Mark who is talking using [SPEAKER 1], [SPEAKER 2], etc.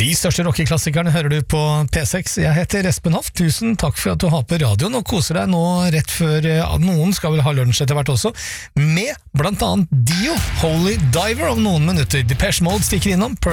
[SPEAKER 1] De største rockeklassikerne hører du på P6. Jeg heter Espen Hoff. Tusen takk for at du har på radioen og koser deg nå rett før noen skal vel ha lunsj etter hvert også, med blant annet Dio, Holy Diver om noen minutter. Depeche Mode stikker innom,